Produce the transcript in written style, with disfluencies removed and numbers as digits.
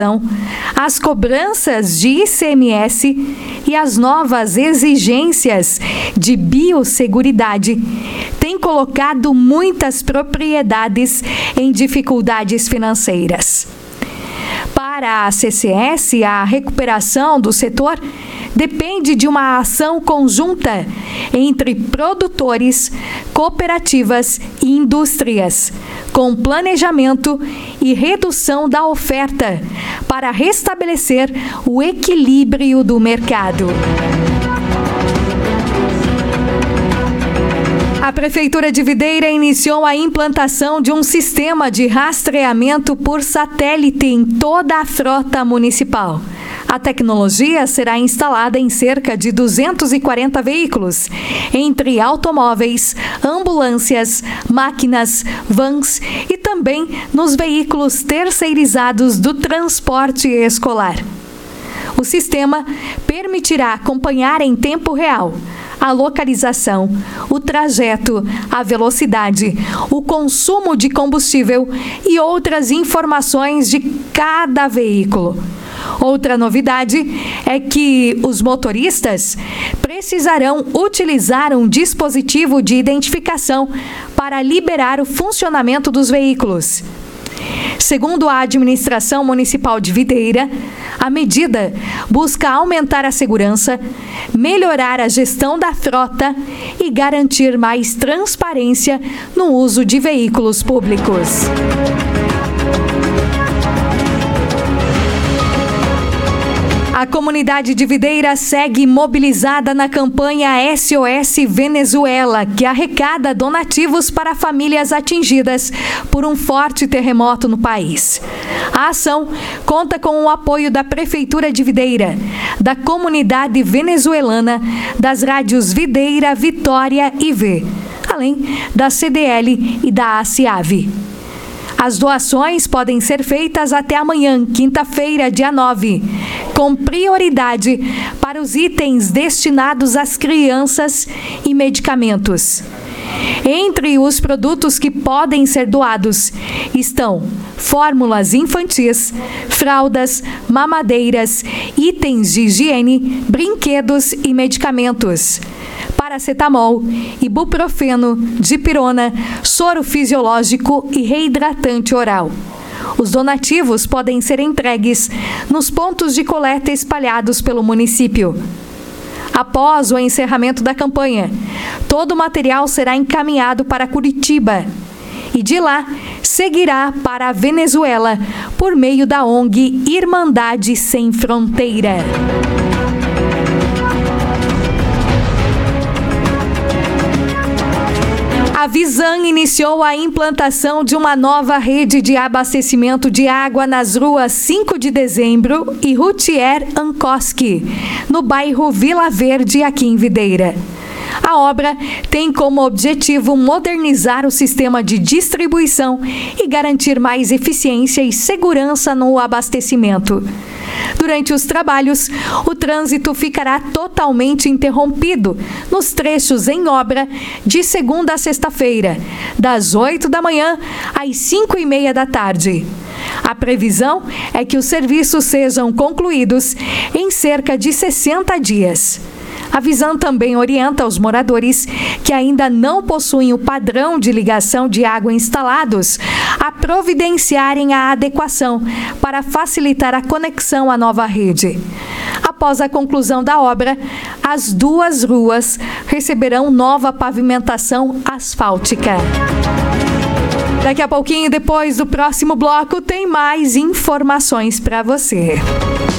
as cobranças de ICMS e as novas exigências de biosseguridade têm colocado muitas propriedades em dificuldades financeiras. Para a CCS, a recuperação do setor depende de uma ação conjunta entre produtores, cooperativas e indústrias, com planejamento e redução da oferta para restabelecer o equilíbrio do mercado. A Prefeitura de Videira iniciou a implantação de um sistema de rastreamento por satélite em toda a frota municipal. A tecnologia será instalada em cerca de 240 veículos, entre automóveis, ambulâncias, máquinas, vans e também nos veículos terceirizados do transporte escolar. O sistema permitirá acompanhar em tempo real a localização, o trajeto, a velocidade, o consumo de combustível e outras informações de cada veículo. Outra novidade é que os motoristas precisarão utilizar um dispositivo de identificação para liberar o funcionamento dos veículos. Segundo a Administração Municipal de Videira, a medida busca aumentar a segurança, melhorar a gestão da frota e garantir mais transparência no uso de veículos públicos. A comunidade de Videira segue mobilizada na campanha SOS Venezuela, que arrecada donativos para famílias atingidas por um forte terremoto no país. A ação conta com o apoio da Prefeitura de Videira, da comunidade venezuelana, das rádios Videira, Vitória e V, além da CDL e da ACIAV. As doações podem ser feitas até amanhã, quinta-feira, dia 9, com prioridade para os itens destinados às crianças e medicamentos. Entre os produtos que podem ser doados estão fórmulas infantis, fraldas, mamadeiras, itens de higiene, brinquedos e medicamentos. Paracetamol, ibuprofeno, dipirona, soro fisiológico e reidratante oral. Os donativos podem ser entregues nos pontos de coleta espalhados pelo município. Após o encerramento da campanha, todo o material será encaminhado para Curitiba e de lá seguirá para a Venezuela por meio da ONG Irmandade Sem Fronteira. A Visan iniciou a implantação de uma nova rede de abastecimento de água nas ruas 5 de Dezembro e Rutier Ancoski, no bairro Vila Verde, aqui em Videira. A obra tem como objetivo modernizar o sistema de distribuição e garantir mais eficiência e segurança no abastecimento. Durante os trabalhos, o trânsito ficará totalmente interrompido nos trechos em obra de segunda a sexta-feira, das 8 da manhã às 5:30 da tarde. A previsão é que os serviços sejam concluídos em cerca de 60 dias. A Visan também orienta os moradores que ainda não possuem o padrão de ligação de água instalados a providenciarem a adequação para facilitar a conexão à nova rede. Após a conclusão da obra, as duas ruas receberão nova pavimentação asfáltica. Daqui a pouquinho, depois do próximo bloco, tem mais informações para você.